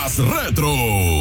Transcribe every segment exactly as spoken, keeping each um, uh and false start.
Retro.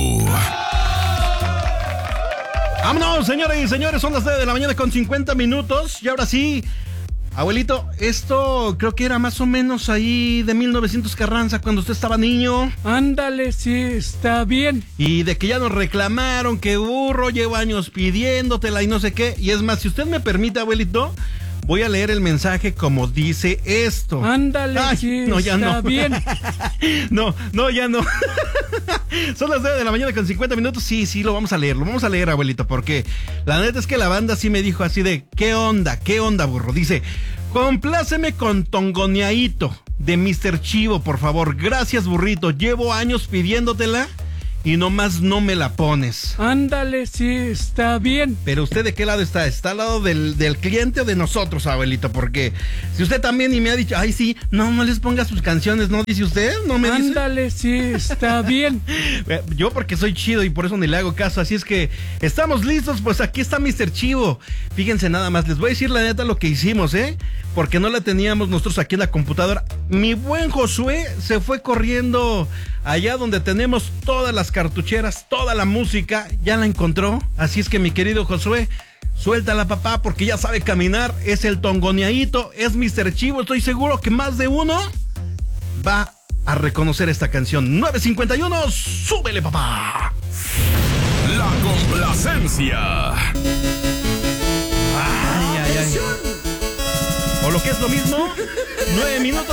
Vámonos, señoras y señores, son las nueve de la mañana con cincuenta minutos. Y ahora sí, abuelito, esto creo que era más o menos ahí de mil novecientos Carranza, cuando usted estaba niño. Ándale, sí, está bien. Y de que ya nos reclamaron que burro, llevo años pidiéndotela y no sé qué. Y es más, si usted me permite, abuelito, voy a leer el mensaje como dice esto. Ándale, Ay, sí, no, ya está no. bien. No, no, ya no. Son las nueve de la mañana con cincuenta minutos. Sí, sí, lo vamos a leer, lo vamos a leer, abuelito, porque la neta es que la banda sí me dijo así de, ¿qué onda? ¿Qué onda, burro? Dice, compláceme con Tongoneadito de mister Chivo, por favor. Gracias, burrito. Llevo años pidiéndotela y nomás no me la pones. Ándale, sí, está bien. Pero usted, ¿de qué lado está? ¿Está al lado del, del cliente o de nosotros, abuelito? Porque si usted también y me ha dicho, ay, sí, no, no les ponga sus canciones, ¿no? Dice usted, ¿no me dice? Ándale, sí, está bien. Yo porque soy chido y por eso ni le hago caso, así es que estamos listos, pues aquí está mister Chivo. Fíjense nada más, les voy a decir la neta lo que hicimos, ¿eh? Porque no la teníamos nosotros aquí en la computadora. Mi buen Josué se fue corriendo allá donde tenemos todas las cartucheras, toda la música, ya la encontró. Así es que mi querido Josué, suéltala, papá, porque ya sabe caminar, es el Tongoneadito, es mister Chivo. Estoy seguro que más de uno va a reconocer esta canción. nueve cincuenta y uno, súbele, papá. La complacencia. Ay, ay, ay. O lo que es lo mismo, nueve minutos.